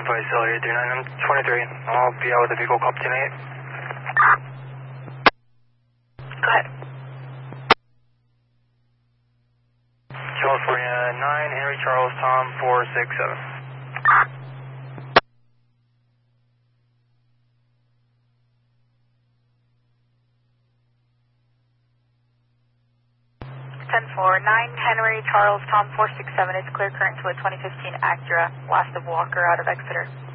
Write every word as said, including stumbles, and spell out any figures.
Advice Elliot three nine twenty-three. I'll be out with the vehicle cop tonight. Go ahead. California nine, Henry Charles Tom four six seven. ten four, nine Henry Charles Tom four six seven. It's clear current to a twenty fifteen Acura, last of Walker out of Exeter.